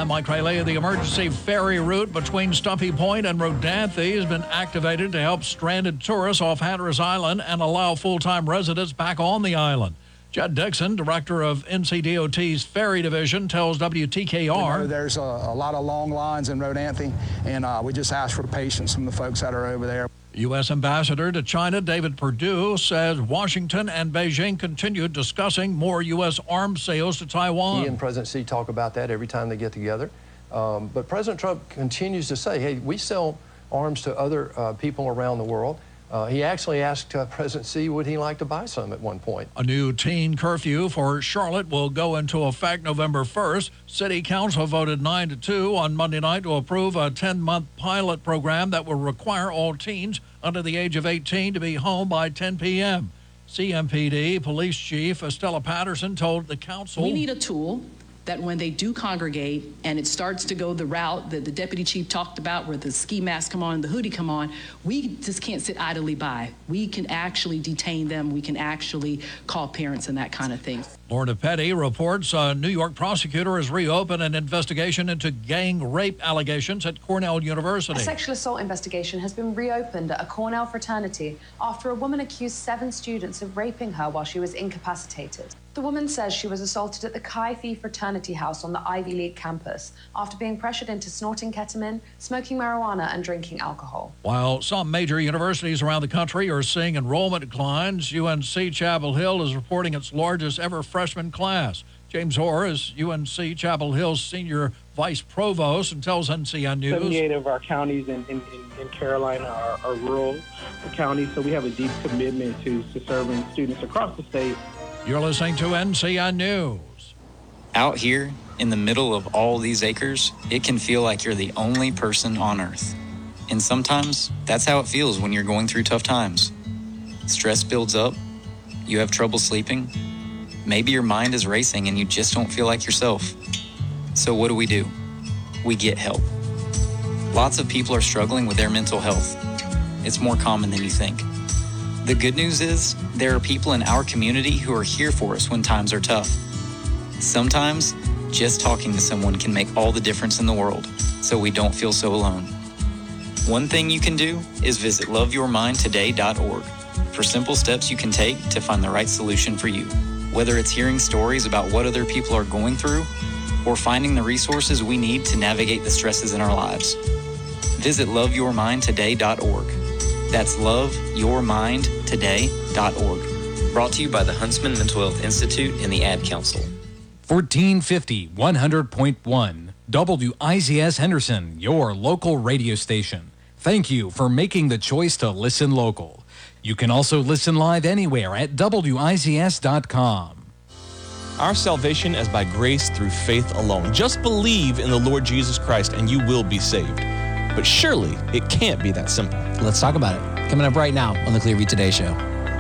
I'm Mike Riley. The emergency ferry route between Stumpy Point and Rodanthe has been activated to help stranded tourists off Hatteras Island and allow full-time residents back on the island. Judd Dixon, director of NCDOT's Ferry Division, tells WTKR. There's a lot of long lines in Rodanthe, and we just ask for patience from the folks that are over there. U.S. Ambassador to China David Perdue says Washington and Beijing continue discussing more U.S. arms sales to Taiwan. He and President Xi talk about that every time they get together. But President Trump continues to say, hey, we sell arms to other people around the world. He actually asked President Xi would he like to buy some at one point. A new teen curfew for Charlotte will go into effect November 1st. City Council voted 9-2 on Monday night to approve a 10-month pilot program that will require all teens under the age of 18 to be home by 10 p.m. CMPD Police Chief Estella Patterson told the council, we need a tool that when they do congregate and it starts to go the route that the deputy chief talked about where the ski mask come on and the hoodie come on, we just can't sit idly by. We can actually detain them. We can actually call parents and that kind of thing. Lorna Petty reports a New York prosecutor has reopened an investigation into gang rape allegations at Cornell University. A sexual assault investigation has been reopened at a Cornell fraternity after a woman accused 7 students of raping her while she was incapacitated. The woman says she was assaulted at the Chi Phi fraternity house on the Ivy League campus after being pressured into snorting ketamine, smoking marijuana, and drinking alcohol. While some major universities around the country are seeing enrollment declines, UNC Chapel Hill is reporting its largest ever freshman class. James Orr is UNC Chapel Hill's senior vice provost and tells NCN News. 78 of our counties in Carolina are rural counties, so we have a deep commitment to serving students across the state. You're listening to NCN News. Out here, in the middle of all these acres, it can feel like you're the only person on Earth. And sometimes, that's how it feels when you're going through tough times. Stress builds up, you have trouble sleeping, maybe your mind is racing and you just don't feel like yourself. So what do? We get help. Lots of people are struggling with their mental health. It's more common than you think. The good news is, there are people in our community who are here for us when times are tough. Sometimes, just talking to someone can make all the difference in the world, so we don't feel so alone. One thing you can do is visit loveyourmindtoday.org for simple steps you can take to find the right solution for you. Whether it's hearing stories about what other people are going through, or finding the resources we need to navigate the stresses in our lives. Visit loveyourmindtoday.org. That's loveyourmindtoday.org. Brought to you by the Huntsman Mental Health Institute and the Ad Council. 1450 100.1 WICS Henderson, your local radio station. Thank you for making the choice to listen local. You can also listen live anywhere at WICS.com. Our salvation is by grace through faith alone. Just believe in the Lord Jesus Christ and you will be saved. But surely it can't be that simple. Let's talk about it. Coming up right now on the Clearview Today Show.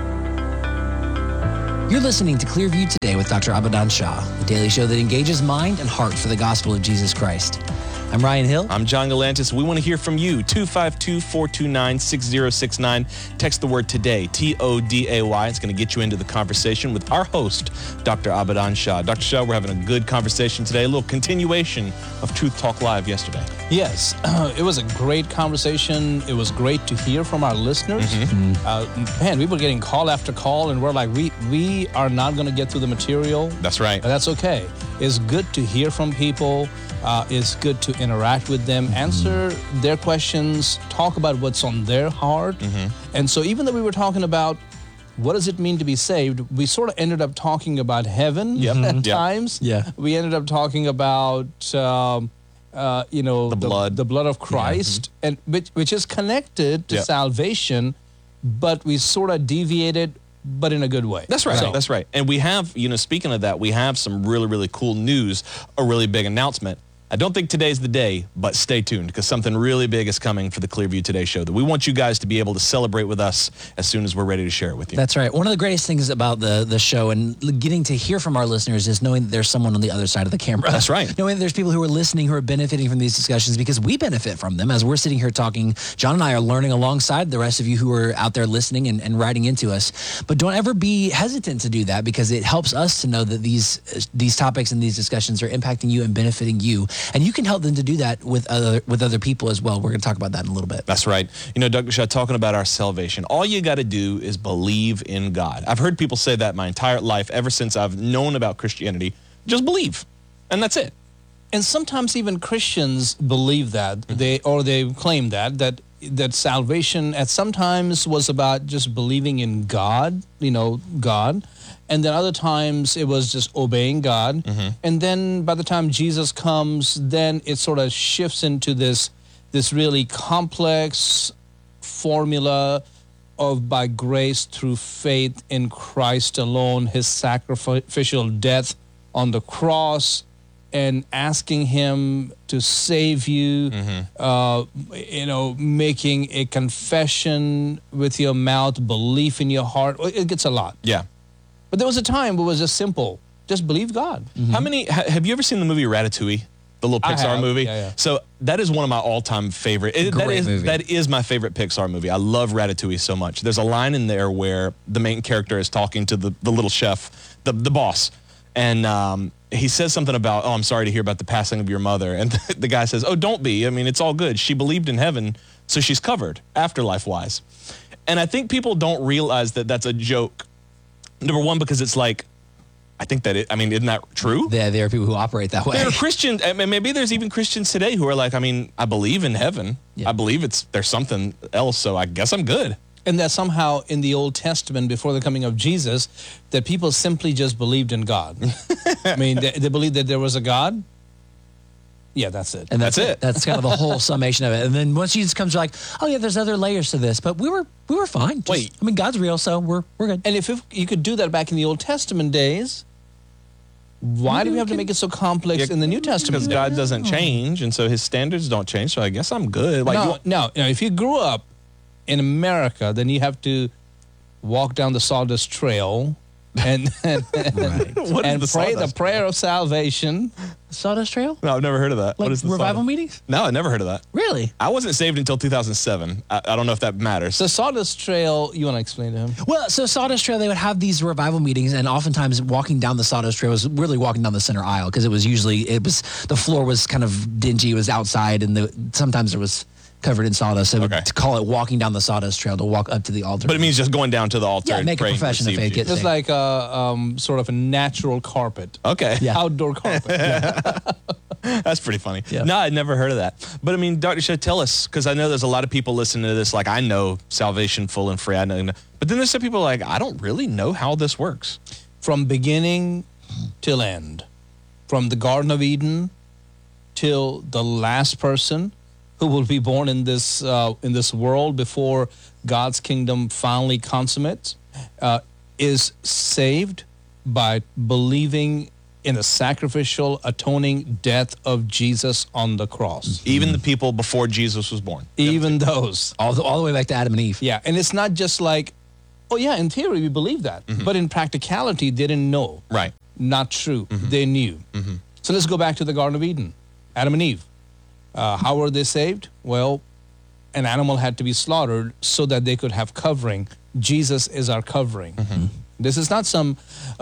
You're listening to Clearview Today with Dr. Abadan Shah, the daily show that engages mind and heart for the gospel of Jesus Christ. I'm Ryan Hill. I'm John Galantis. We want to hear from you. 252-429-6069. Text the word TODAY, T-O-D-A-Y. It's going to get you into the conversation with our host, Dr. Abadan Shah. Dr. Shah, we're having a good conversation today, a little continuation of Truth Talk Live yesterday. Yes, it was a great conversation. It was great to hear from our listeners. Mm-hmm. Man, we were getting call after call, and we're like, we are not going to get through the material. That's right. But that's okay. It's good to hear from people. It's good to interact with them, answer their questions, talk about what's on their heart. And so even though we were talking about what does it mean to be saved, we sort of ended up talking about heaven at times. Yeah. We ended up talking about, the blood of Christ, and which is connected to salvation, but we sort of deviated, but in a good way. That's right. That's right. And we have, speaking of that, we have some really, really cool news, a really big announcement. I don't think today's the day, but stay tuned because something really big is coming for the Clearview Today Show that we want you guys to be able to celebrate with us as soon as we're ready to share it with you. That's right. One of the greatest things about the show and getting to hear from our listeners is knowing that there's someone on the other side of the camera. That's right. Knowing that there's people who are listening, who are benefiting from these discussions because we benefit from them. As we're sitting here talking, John and I are learning alongside the rest of you who are out there listening and writing into us. But don't ever be hesitant to do that because it helps us to know that these topics and these discussions are impacting you and benefiting you. And you can help them to do that with other people as well. We're going to talk about that in a little bit. That's right. You know, Dr. Shaw, talking about our salvation, all you got to do is believe in God. I've heard people say that my entire life, ever since I've known about Christianity. Just believe, and that's it. And sometimes even Christians believe that, they claim that salvation at sometimes was about just believing in God, God, and then other times it was just obeying God. And then by the time Jesus comes, then it sort of shifts into this really complex formula of by grace through faith in Christ alone, his sacrificial death on the cross, and asking him to save you, making a confession with your mouth, belief in your heart. It gets a lot. Yeah. But there was a time where it was just simple. Just believe God. Have you ever seen the movie Ratatouille? The little Pixar movie? Yeah. So that is one of my all-time favorite. That is my favorite Pixar movie. I love Ratatouille so much. There's a line in there where the main character is talking to the little chef, the boss. And he says something about, I'm sorry to hear about the passing of your mother. And the guy says, don't be. I mean, it's all good. She believed in heaven, so she's covered afterlife-wise. And I think people don't realize that that's a joke. Number one, because it's like, I think that isn't that true? Yeah, there are people who operate that way. There are Christians, maybe there's even Christians today who are like, I believe in heaven. Yeah. I believe there's something else, so I guess I'm good. And that somehow in the Old Testament, before the coming of Jesus, that people simply just believed in God. I mean, they believed that there was a God. Yeah, that's it. And that's it. That's kind of the whole summation of it. And then once Jesus comes, you're like, oh yeah, there's other layers to this, but we were fine. God's real, so we're good. And if you could do that back in the Old Testament days, why do we have to make it so complex in the New Testament? Because God doesn't change, and so his standards don't change, so I guess I'm good. No, if you grew up in America, then you have to walk down the Sawdust Trail and pray the prayer of salvation. Sawdust Trail? No, I've never heard of that. Like what is the revival meetings? No, I never heard of that. Really? I wasn't saved until 2007. I don't know if that matters. So Sawdust Trail, you want to explain to him? Well, so Sawdust Trail, they would have these revival meetings, and oftentimes walking down the Sawdust Trail was really walking down the center aisle, because the floor was kind of dingy, it was outside, and sometimes there was covered in sawdust. So to call it walking down the Sawdust Trail, to walk up to the altar. But it means just going down to the altar and make a profession of faith. It's like sort of a natural carpet. Okay. Yeah. Outdoor carpet. That's pretty funny. Yeah. No, I'd never heard of that. But I mean, Dr. Shea, tell us, because I know there's a lot of people listening to this, like, I know salvation full and free. I know. But then there's some people like, I don't really know how this works. From beginning till end. From the Garden of Eden till the last person who will be born in this world before God's kingdom finally consummates, is saved by believing in the sacrificial, atoning death of Jesus on the cross. Even the people before Jesus was born. Even those. All the way back to Adam and Eve. Yeah, and it's not just like, oh yeah, in theory we believe that, but in practicality they didn't know. Right. Not true. They knew. So let's go back to the Garden of Eden. Adam and Eve. How were they saved? Well, an animal had to be slaughtered so that they could have covering. Jesus is our covering. This is not some,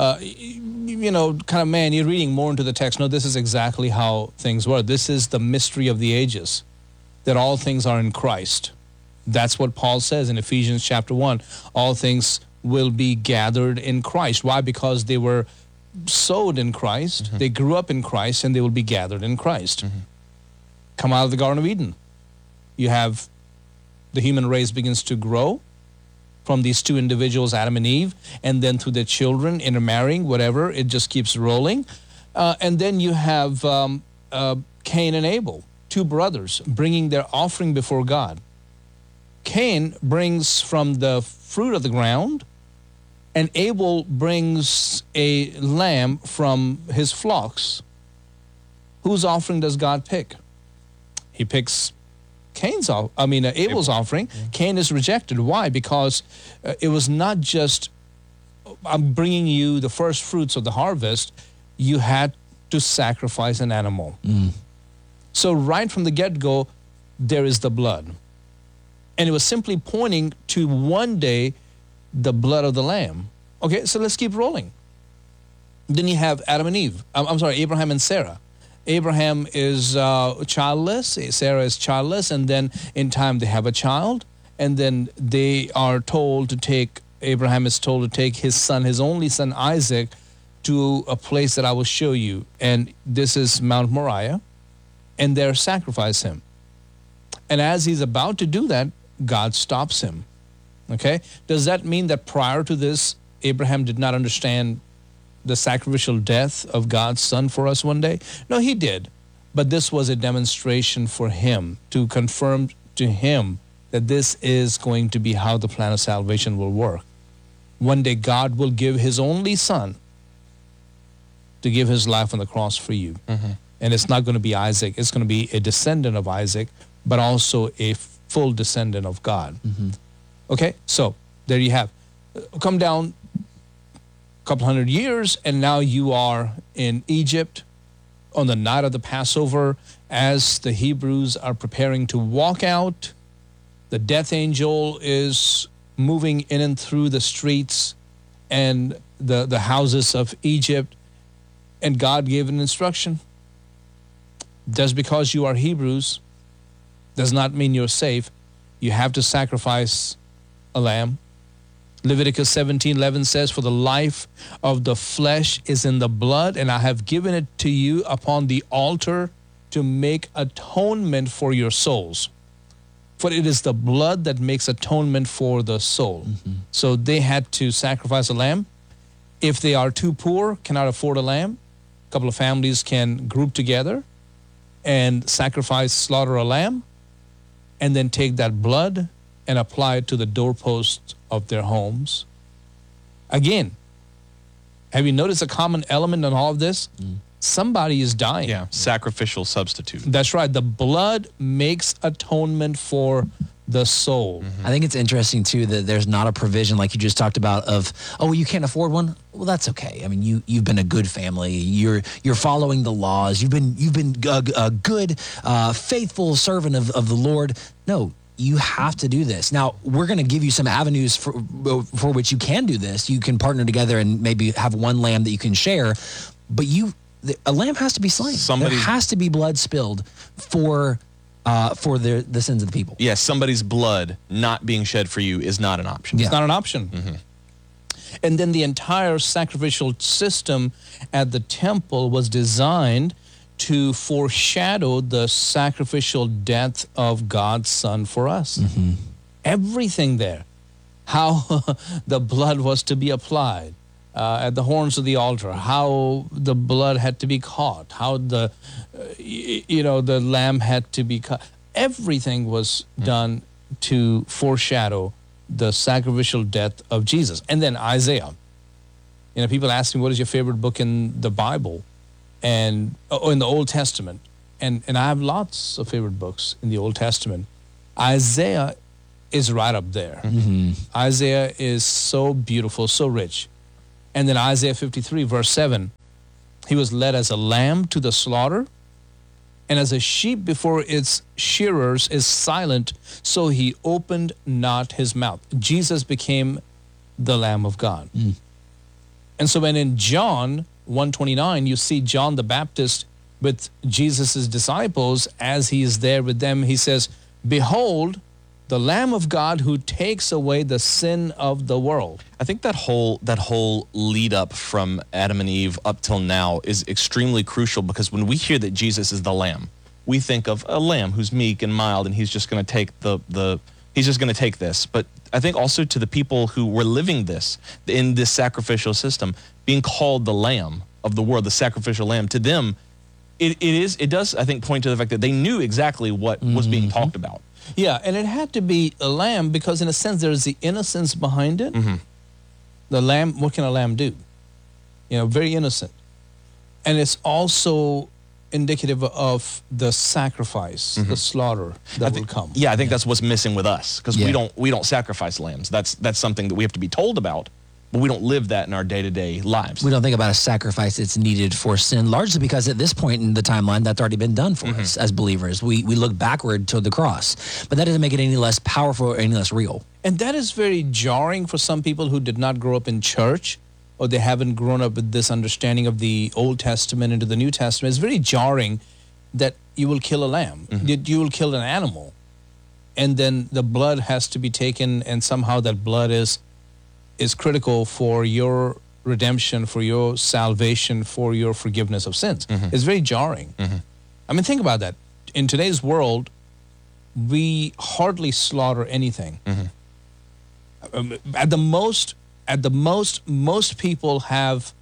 kind of man, you're reading more into the text. No, this is exactly how things were. This is the mystery of the ages, that all things are in Christ. That's what Paul says in Ephesians chapter 1. All things will be gathered in Christ. Why? Because they were sowed in Christ, they grew up in Christ, and they will be gathered in Christ. Come out of the Garden of Eden. You have the human race begins to grow from these two individuals, Adam and Eve, and then through their children, intermarrying, whatever, it just keeps rolling. And then you have Cain and Abel, two brothers, bringing their offering before God. Cain brings from the fruit of the ground, and Abel brings a lamb from his flocks. Whose offering does God pick? He picks Abel's offering. Cain is rejected. Why? Because it was not just, I'm bringing you the first fruits of the harvest. You had to sacrifice an animal. So right from the get-go, there is the blood. And it was simply pointing to one day the blood of the lamb. Okay, so let's keep rolling. Then you have Adam and Eve. Abraham and Sarah. Abraham is childless, Sarah is childless, and then in time they have a child, and then they are told to take, Abraham is told to take his son, his only son Isaac, to a place that I will show you. And this is Mount Moriah, and there sacrifice him. And as he's about to do that, God stops him. Okay? Does that mean that prior to this, Abraham did not understand the sacrificial death of God's son for us one day? No, he did. But this was a demonstration for him to confirm to him that this is going to be how the plan of salvation will work. One day God will give his only son to give his life on the cross for you. And it's not going to be Isaac. It's going to be a descendant of Isaac, but also a full descendant of God. Okay, so there you have. Come down a couple hundred years, and now you are in Egypt on the night of the Passover as the Hebrews are preparing to walk out. The death angel is moving in and through the streets and the houses of Egypt, and God gave an instruction. Just because you are Hebrews does not mean you're safe. You have to sacrifice a lamb. Leviticus 17:11 says, "For the life of the flesh is in the blood, and I have given it to you upon the altar to make atonement for your souls. For it is the blood that makes atonement for the soul." So they had to sacrifice a lamb. If they are too poor, cannot afford a lamb, a couple of families can group together and sacrifice, slaughter a lamb, and then take that blood and apply it to the doorposts of their homes. Again, have you noticed a common element in all of this? Somebody is dying. Yeah, sacrificial substitute. That's right. The blood makes atonement for the soul. I think it's interesting too that there's not a provision like you just talked about of, oh, you can't afford one. Well, that's okay. I mean, you've been a good family. You're following the laws. You've been a good, faithful servant of the Lord. No, you have to do this. Now, we're going to give you some avenues for which you can do this. You can partner together and maybe have one lamb that you can share, but a lamb has to be slain. There has to be blood spilled for the sins of the people. Yes, somebody's blood not being shed for you is not an option. It's not an option. And then the entire sacrificial system at the temple was designed to foreshadow the sacrificial death of God's Son for us. Everything there, how the blood was to be applied at the horns of the altar, how the blood had to be caught, how the lamb had to be cut. Everything was done to foreshadow the sacrificial death of Jesus. And then Isaiah. People ask me, what is your favorite book in the Bible and in the Old Testament? And I have lots of favorite books in the Old Testament. Isaiah is right up there. Isaiah is so beautiful, so rich. And then Isaiah 53, verse 7, he was led as a lamb to the slaughter, and as a sheep before its shearers is silent, so he opened not his mouth. Jesus became the Lamb of God. And so when in John 1:29, you see John the Baptist with Jesus' disciples, as he is there with them, he says, "Behold, the Lamb of God who takes away the sin of the world." I think that whole lead up from Adam and Eve up till now is extremely crucial, because when we hear that Jesus is the Lamb, we think of a lamb who's meek and mild, and he's just going to take he's just going to take this. But I think also to the people who were living this in this sacrificial system, being called the Lamb of the world, the sacrificial lamb, to them, it does, I think, point to the fact that they knew exactly what was being talked about. Yeah, and it had to be a lamb because in a sense there's the innocence behind it. The lamb, what can a lamb do? Very innocent. And it's also indicative of the sacrifice, the slaughter that will come. Yeah, I think that's what's missing with us, because we don't sacrifice lambs. That's something that we have to be told about, but we don't live that in our day-to-day lives. We don't think about a sacrifice that's needed for sin, largely because at this point in the timeline, that's already been done for us as believers. We look backward to the cross, but that doesn't make it any less powerful or any less real. And that is very jarring for some people who did not grow up in church or they haven't grown up with this understanding of the Old Testament into the New Testament. It's very jarring that you will kill a lamb, you will kill an animal, and then the blood has to be taken, and somehow that blood is critical for your redemption, for your salvation, for your forgiveness of sins. It's very jarring. I mean, think about that. In today's world, we hardly slaughter anything. At the most, most people have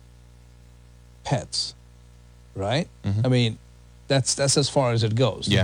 pets, right? I mean, that's as far as it goes. Yeah.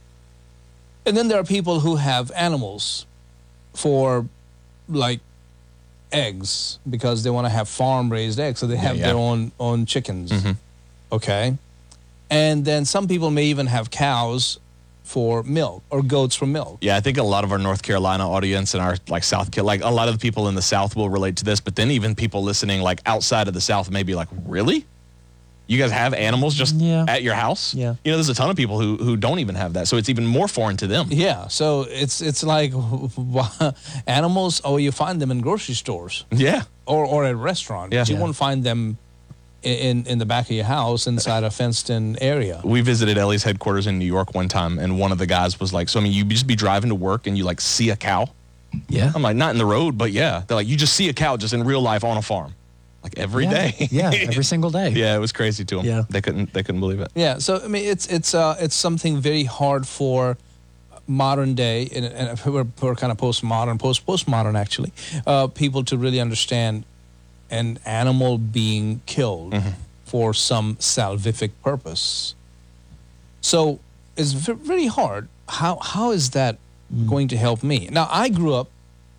And then there are people who have animals for, like, eggs, because they want to have farm-raised eggs, so they have their own chickens. Okay? And then some people may even have cows for milk, or goats for milk. Yeah, I think a lot of our North Carolina audience and our like South Carolina, like a lot of the people in the South will relate to this, but then even people listening like outside of the South may be like, really? You guys have animals just at your house? Yeah. You know, there's a ton of people who don't even have that, so it's even more foreign to them. Yeah, so it's like animals, you find them in grocery stores. Yeah. Or at restaurants. Yeah. You won't find them in the back of your house inside a fenced-in area. We visited Ellie's headquarters in New York one time, and one of the guys was like, so, I mean, you just be driving to work and you, like, see a cow? Yeah. I'm like, not in the road, but yeah. They're like, you just see a cow just in real life on a farm. Like, every day. Yeah, every single day. Yeah, it was crazy to them. Yeah. They couldn't believe it. Yeah, so, I mean, it's something very hard for modern day, and we're kind of postmodern, actually, people to really understand an animal being killed for some salvific purpose. So it's very hard. How is that going to help me? Now, I grew up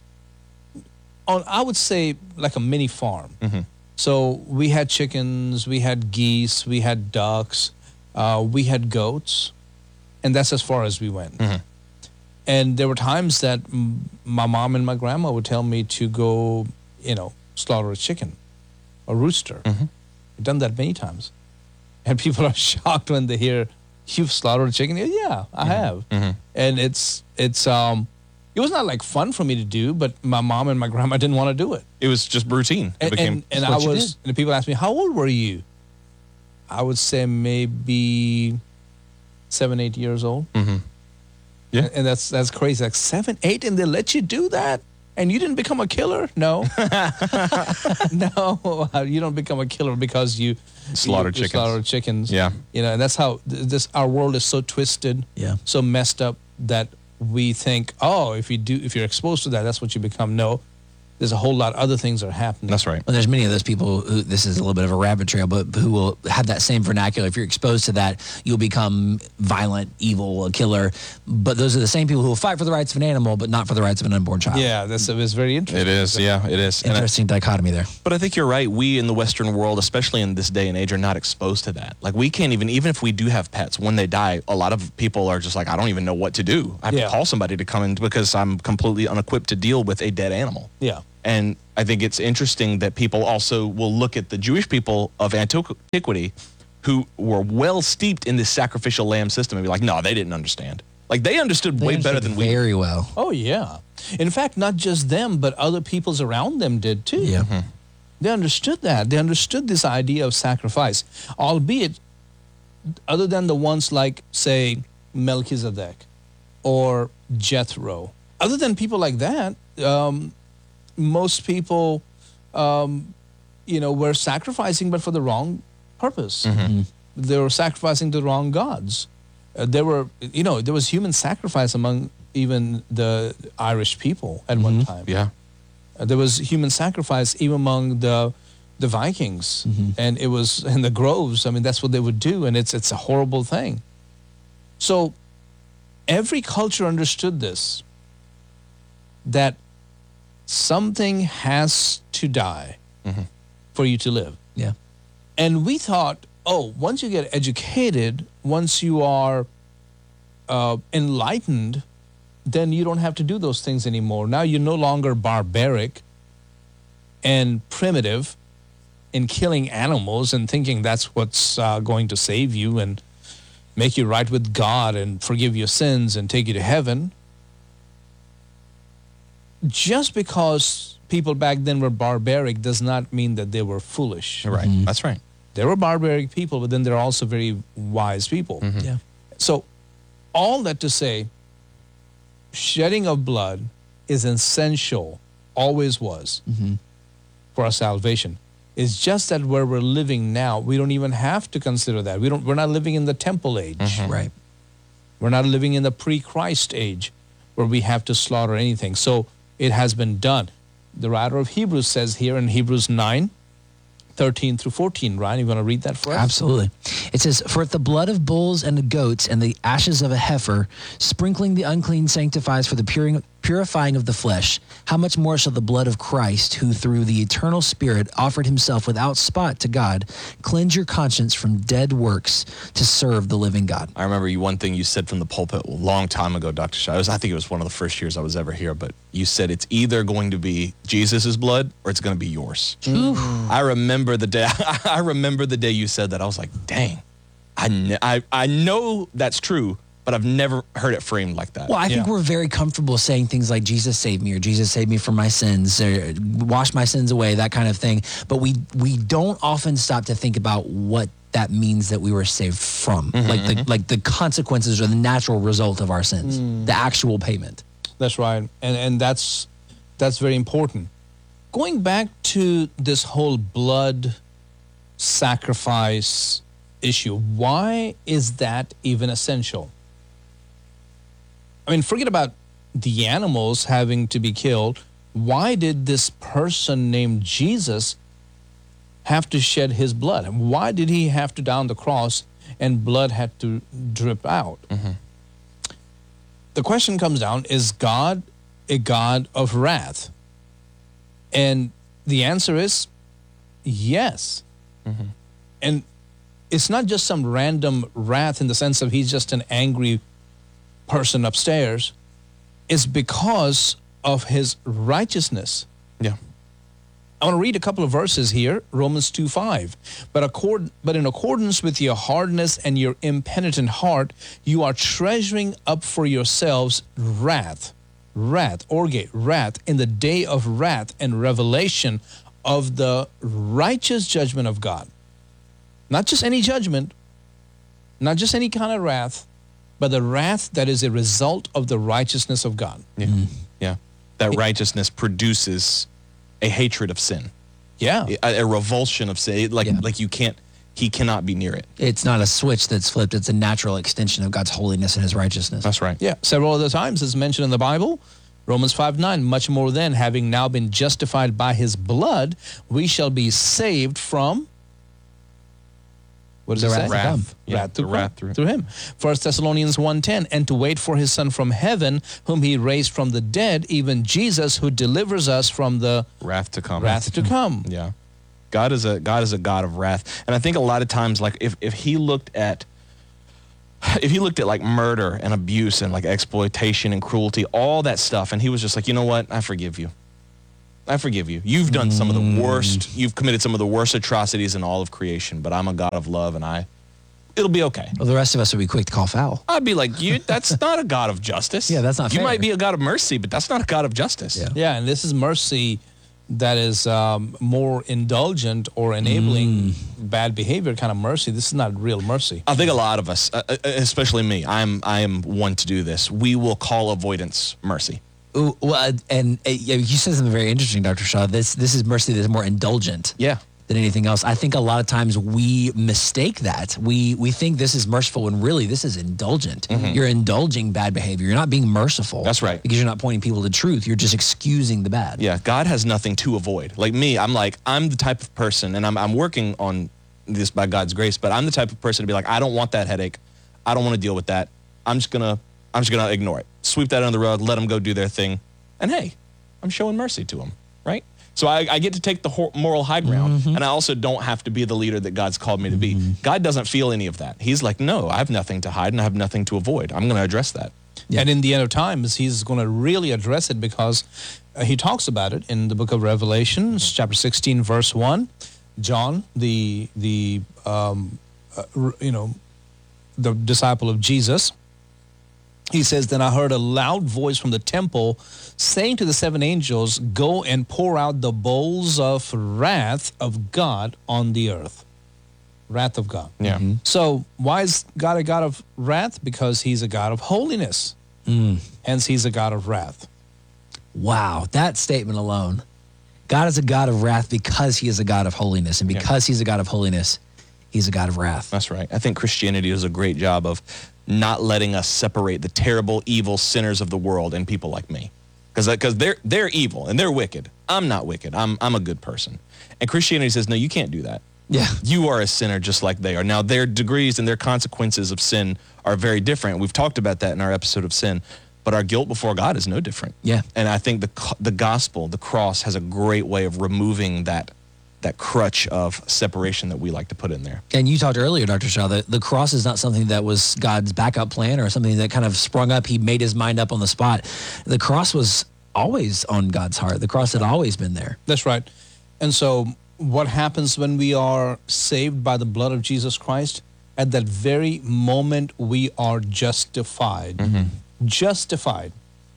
on, I would say, like a mini farm. So we had chickens, we had geese, we had ducks, we had goats, and that's as far as we went. And there were times that my mom and my grandma would tell me to go, slaughter a chicken, a rooster. I've done that many times. And people are shocked when they hear, you've slaughtered a chicken? Yeah, I have. And it was not like fun for me to do, but my mom and my grandma didn't want to do it. It was just routine. It became and and people asked me, how old were you? I would say maybe 7, 8 years old. Yeah. And that's crazy. Like 7, 8, and they let you do that? And you didn't become a killer? No. No, you don't become a killer because you slaughter chickens. Yeah. And that's how our world is so twisted, so messed up that we think, if you're exposed to that, that's what you become. No, there's a whole lot of other things that are happening. That's right. Well, there's many of those people who, this is a little bit of a rabbit trail, but who will have that same vernacular. If you're exposed to that, you'll become violent, evil, a killer. But those are the same people who will fight for the rights of an animal, but not for the rights of an unborn child. Yeah, it's very interesting. It is, yeah, it is. Interesting dichotomy there. But I think you're right. We in the Western world, especially in this day and age, are not exposed to that. Like, we can't even if we do have pets, when they die, a lot of people are just like, I don't even know what to do. I have to call somebody to come in because I'm completely unequipped to deal with a dead animal. Yeah. And I think it's interesting that people also will look at the Jewish people of antiquity who were well steeped in this sacrificial lamb system and be like, no, they didn't understand. Like, they understood way better than we did. Very well. Oh, yeah. In fact, not just them, but other peoples around them did too. Yeah. They understood that. They understood this idea of sacrifice, albeit other than the ones like, say, Melchizedek or Jethro. Other than people like that, most people, were sacrificing, but for the wrong purpose. They were sacrificing to the wrong gods. There was human sacrifice among even the Irish people at one time. Yeah. There was human sacrifice even among the Vikings, and it was in the groves. I mean, that's what they would do, and it's a horrible thing. So every culture understood this, that something has to die for you to live. Yeah. And we thought, once you get educated, once you are enlightened, then you don't have to do those things anymore. Now you're no longer barbaric and primitive in killing animals and thinking that's what's going to save you and make you right with God and forgive your sins and take you to heaven. Just because people back then were barbaric does not mean that they were foolish. Right. That's right. They were barbaric people, but then they're also very wise people. Yeah. So, all that to say, shedding of blood is essential, always was, for our salvation. It's just that where we're living now, we don't even have to consider that. We're not living in the temple age. Right. We're not living in the pre-Christ age where we have to slaughter anything. So it has been done. The writer of Hebrews says here in Hebrews 9:13 through 14. Ryan, you want to read that for us? Absolutely. It says, "For if the blood of bulls and the goats and the ashes of a heifer, sprinkling the unclean sanctifies for the purifying of the flesh, how much more shall the blood of Christ, who through the eternal Spirit offered himself without spot to God, cleanse your conscience from dead works to serve the living God?" I remember one thing you said from the pulpit a long time ago, Dr. Shah. I think it was one of the first years I was ever here, but you said it's either going to be Jesus' blood or it's going to be yours. I remember the day. I remember the day you said that. I was like, dang, I know that's true, but I've never heard it framed like that. Well, I think we're very comfortable saying things like Jesus saved me or Jesus saved me from my sins or wash my sins away, that kind of thing. But we don't often stop to think about what that means that we were saved from, like the consequences or the natural result of our sins, the actual payment. That's right. And that's very important. Going back to this whole blood sacrifice issue, why is that even essential? I mean, forget about the animals having to be killed. Why did this person named Jesus have to shed his blood? Why did he have to die on the cross and blood had to drip out? The question comes down, is God a God of wrath? And the answer is yes. And it's not just some random wrath in the sense of he's just an angry person upstairs. Is because of his righteousness. Yeah. I want to read a couple of verses here. Romans 2:5. But in accordance with your hardness and your impenitent heart, you are treasuring up for yourselves wrath, orge, wrath, in the day of wrath and revelation of the righteous judgment of God. Not just any judgment, not just any kind of wrath, but the wrath that is a result of the righteousness of God. Yeah. That righteousness produces a hatred of sin. Yeah. A revulsion of sin. Like he cannot be near it. It's not a switch that's flipped. It's a natural extension of God's holiness and his righteousness. That's right. Yeah. Several other times it's mentioned in the Bible. Romans 5:9, much more then, having now been justified by his blood, we shall be saved from... What does it say? Wrath. Wrath through him. 1 Thessalonians 1:10, and to wait for his Son from heaven, whom he raised from the dead, even Jesus, who delivers us from the wrath to come. Yeah. God is a God of wrath. And I think a lot of times, like if he looked at like murder and abuse and like exploitation and cruelty, all that stuff, and he was just like, you know what? I forgive you. You've done some of the worst, you've committed some of the worst atrocities in all of creation, but I'm a God of love and it'll be okay. Well, the rest of us would be quick to call foul. I'd be like, that's not a God of justice. Yeah, that's not fair. You might be a God of mercy, but that's not a God of justice. Yeah, and this is mercy that is more indulgent or enabling bad behavior kind of mercy. This is not real mercy. I think a lot of us, especially me, I am one to do this. We will call avoidance mercy. Ooh, well, and you said something very interesting, Dr. Shah. This is mercy that's more indulgent than anything else. I think a lot of times we mistake that. We think this is merciful when really this is indulgent. You're indulging bad behavior. You're not being merciful. That's right. Because you're not pointing people to truth. You're just excusing the bad. Yeah, God has nothing to avoid. Like me, I'm the type of person, and I'm working on this by God's grace, but I'm the type of person to be like, I don't want that headache. I don't want to deal with that. I'm just gonna ignore it. Sweep that under the rug, let them go do their thing. And hey, I'm showing mercy to them, right? So I get to take the moral high ground, and I also don't have to be the leader that God's called me to be. God doesn't feel any of that. He's like, no, I have nothing to hide and I have nothing to avoid. I'm going to address that. Yeah. And in the end of times, he's going to really address it because he talks about it in the book of Revelation, chapter 16, verse 1. John, the disciple of Jesus, He says, then I heard a loud voice from the temple saying to the 7 angels, go and pour out the bowls of wrath of God on the earth. Wrath of God. Yeah. So why is God a God of wrath? Because he's a God of holiness. Hence, he's a God of wrath. Wow, that statement alone. God is a God of wrath because he is a God of holiness. And because he's a God of holiness, he's a God of wrath. That's right. I think Christianity does a great job of not letting us separate the terrible, evil sinners of the world and people like me. Because they're evil and they're wicked. I'm not wicked. I'm a good person. And Christianity says, no, you can't do that. Yeah. You are a sinner just like they are. Now, their degrees and their consequences of sin are very different. We've talked about that in our episode of sin. But our guilt before God is no different. Yeah. And I think the gospel, the cross, has a great way of removing that crutch of separation that we like to put in there. And you talked earlier, Dr. Shaw, that the cross is not something that was God's backup plan or something that kind of sprung up. He made his mind up on the spot. The cross was always on God's heart. The cross had always been there. That's right. And so what happens when we are saved by the blood of Jesus Christ? At that very moment, we are justified. Justified.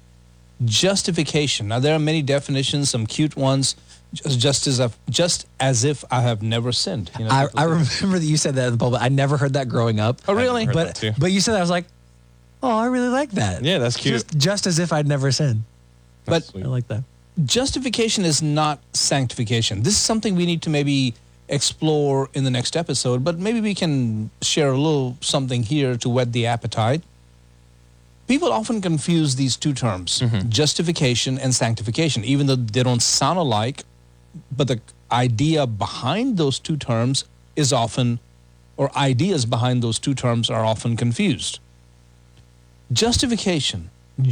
Justification. Now, there are many definitions, some cute ones. Just as if I have never sinned. You know, I remember that you said that in the pulpit. I never heard that growing up. Oh, really? But you said that. I was like, oh, I really like that. Yeah, that's cute. Just as if I'd never sinned. But I like that. Justification is not sanctification. This is something we need to maybe explore in the next episode, but maybe we can share a little something here to whet the appetite. People often confuse these two terms, justification and sanctification, even though they don't sound alike, but the idea behind those two terms is often, or ideas behind those two terms are often confused. Justification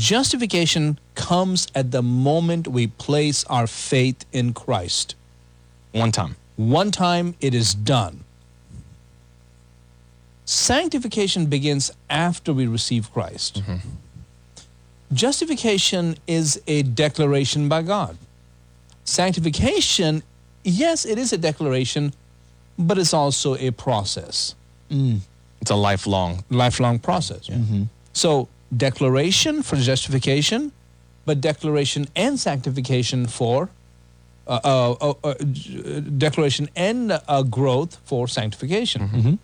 comes at the moment we place our faith in Christ. One time. One time it is done. Sanctification begins after we receive Christ. Justification is a declaration by God. Sanctification, yes, it is a declaration, but it's also a process. It's a lifelong process. So declaration for justification, but declaration and sanctification for declaration and growth for sanctification.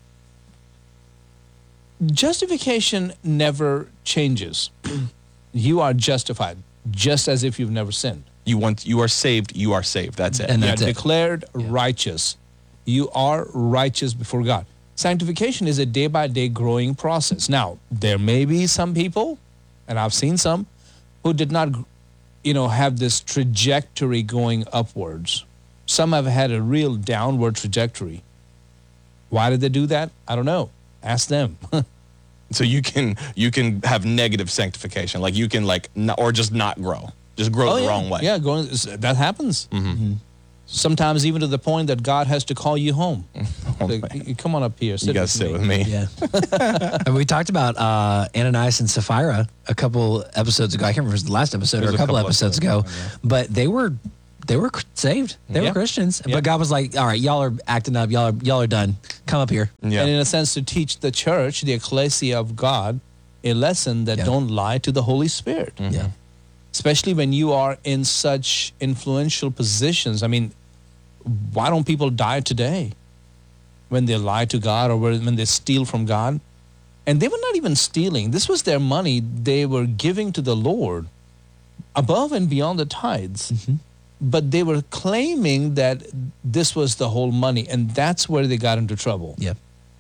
Justification never changes. You are justified, just as if you've never sinned. You are saved. That's it. And You are that's it. declared righteous. You are righteous before God. Sanctification is a day-by-day growing process. Now, there may be some people, and I've seen some, who did not, have this trajectory going upwards. Some have had a real downward trajectory. Why did they do that? I don't know. Ask them. So you can have negative sanctification, like you can or just not grow, just grow the wrong way. Yeah, that happens. Sometimes even to the point that God has to call you home. Come on up here. You guys sit with me. Yeah. And we talked about Ananias and Sapphira a couple episodes ago. I can't remember if it was the last episode or a couple episodes ago, but they were saved. They were Christians. But God was like, all right, y'all are acting up. Y'all are done. Come up here. Yeah. And in a sense, to teach the church, the ecclesia of God, a lesson that don't lie to the Holy Spirit. Yeah. Especially when you are in such influential positions. I mean, why don't people die today when they lie to God or when they steal from God? And they were not even stealing. This was their money they were giving to the Lord above and beyond the tithes. But they were claiming that this was the whole money, and that's where they got into trouble. Yeah.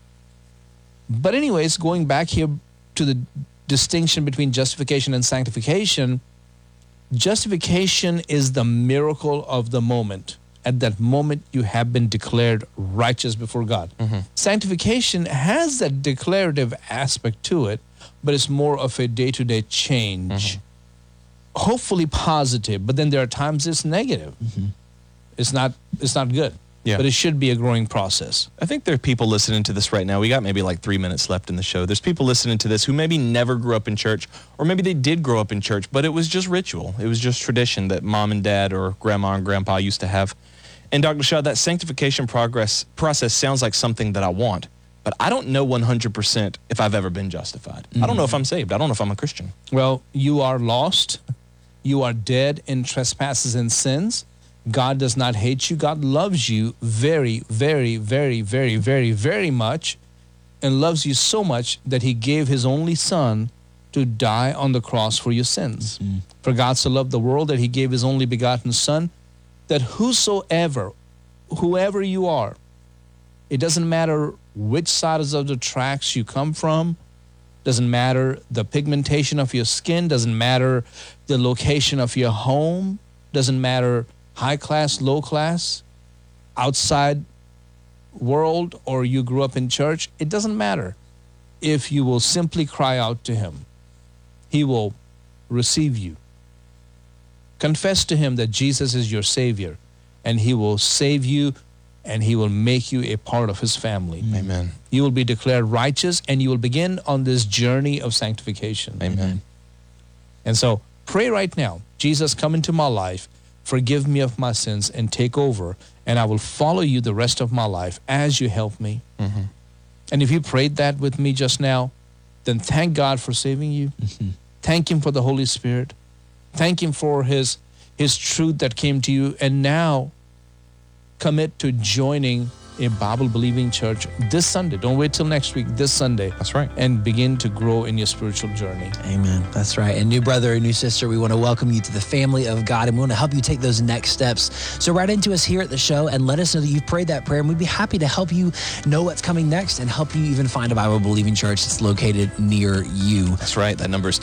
But anyways, going back here to the distinction between justification and sanctification, justification is the miracle of the moment. At that moment, you have been declared righteous before God. Sanctification has that declarative aspect to it, but it's more of a day-to-day change. Hopefully positive, but then there are times it's negative. It's not good. Yeah. But it should be a growing process. I think there are people listening to this right now. We got maybe 3 minutes left in the show. There's people listening to this who maybe never grew up in church, or maybe they did grow up in church, but it was just ritual. It was just tradition that mom and dad or grandma and grandpa used to have. And Dr. Shaw, that sanctification process sounds like something that I want, but I don't know 100% if I've ever been justified. I don't know if I'm saved. I don't know if I'm a Christian. Well, you are lost. You are dead in trespasses and sins. God does not hate you. God loves you very, very, very, very, very, very much, and loves you so much that he gave his only son to die on the cross for your sins. For God so loved the world that he gave his only begotten son, that whoever you are, it doesn't matter which sides of the tracks you come from, doesn't matter the pigmentation of your skin, doesn't matter the location of your home, doesn't matter high class, low class, outside world, or you grew up in church, it doesn't matter. If you will simply cry out to him, he will receive you. Confess to him that Jesus is your Savior, and he will save you, and he will make you a part of his family. Amen. You will be declared righteous, and you will begin on this journey of sanctification. Amen. And so pray right now, Jesus, come into my life, forgive me of my sins, and take over, and I will follow you the rest of my life as you help me. And if you prayed that with me just now, then thank God for saving you. Thank him for the Holy Spirit. Thank him for his truth that came to you. And now commit to joining a Bible-believing church this Sunday. Don't wait till next week, this Sunday. That's right. And begin to grow in your spiritual journey. Amen. That's right. And new brother and new sister, we want to welcome you to the family of God, and we want to help you take those next steps. So write into us here at the show and let us know that you've prayed that prayer, and we'd be happy to help you know what's coming next and help you even find a Bible-believing church that's located near you. That's right. That number is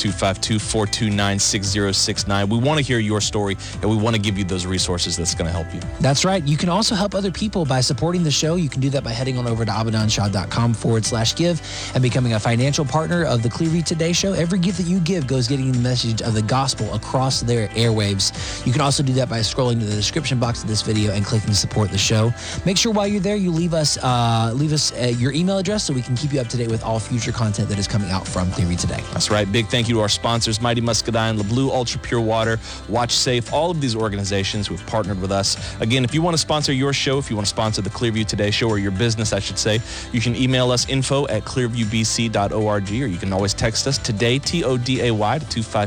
252-429-6069. We want to hear your story, and we want to give you those resources that's going to help you. That's right. You can also help other people by supporting the show. You can do that by heading on over to abadanshah.com/give and becoming a financial partner of the Clearview Today Show. Every gift that you give goes getting the message of the gospel across their airwaves. You can also do that by scrolling to the description box of this video and clicking support the show. Make sure while you're there, you leave us your email address so we can keep you up to date with all future content that is coming out from Clearview Today. That's right. Big thank you to our sponsors, Mighty Muscadine, LeBlue Ultra Pure Water, Watch Safe, all of these organizations who have partnered with us. Again, if you want to sponsor your show, if you want to sponsor the Clearview Today Show, or your business, I should say, you can email us info@clearviewbc.org, or you can always text us today, TODAY, to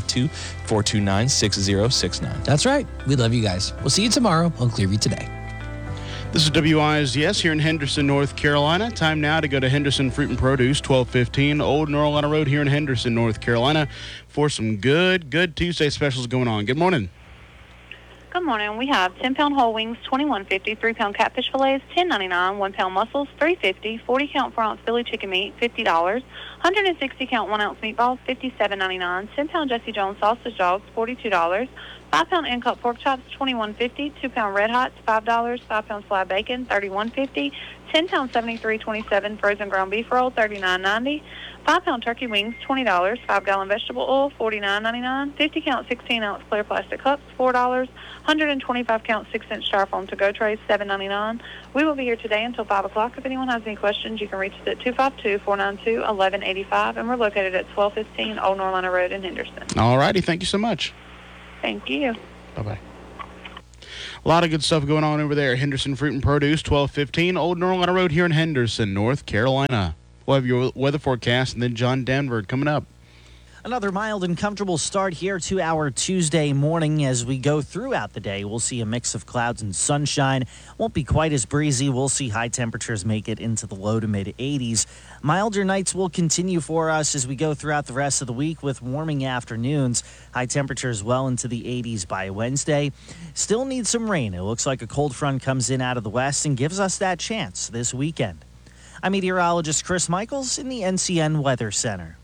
252-429-6069. That's right. We love you guys. We'll see you tomorrow on Clearview Today. This is WISDS here in Henderson, North Carolina. Time now to go to Henderson Fruit and Produce, 1215 Old North Carolina Road here in Henderson, North Carolina, for some good Tuesday specials going on. Good morning. Good morning. We have 10-pound whole wings, $21.50, 3-pound catfish fillets, $10.99, 1-pound mussels, $3.50, 40-count 4-ounce Philly chicken meat, $50, 160-count 1-ounce meatballs, $57.99, 10-pound Jesse Jones sausage dogs, $42, 5-pound in-cut pork chops, $21.50, 2-pound red hots, $5, 5-pound slab bacon, $31.50, 10-pound 7327 frozen ground beef roll, $39.90. 5-pound turkey wings, $20. 5-gallon vegetable oil, $49.99. 50-count 16-ounce clear plastic cups, $4. 125-count 6-inch styrofoam to-go trays, $7.99. We will be here today until 5 o'clock. If anyone has any questions, you can reach us at 252-492-1185, and we're located at 1215 Old North Carolina Road in Henderson. All righty. Thank you so much. Thank you. Bye-bye. A lot of good stuff going on over there. Henderson Fruit and Produce, 1215 Old North Carolina Road here in Henderson, North Carolina. We'll have your weather forecast, and then John Danford coming up. Another mild and comfortable start here to our Tuesday morning. As we go throughout the day, we'll see a mix of clouds and sunshine. Won't be quite as breezy. We'll see high temperatures make it into the low to mid 80s. Milder nights will continue for us as we go throughout the rest of the week with warming afternoons. High temperatures well into the 80s by Wednesday. Still need some rain. It looks like a cold front comes in out of the west and gives us that chance this weekend. I'm meteorologist Chris Michaels in the NCN Weather Center.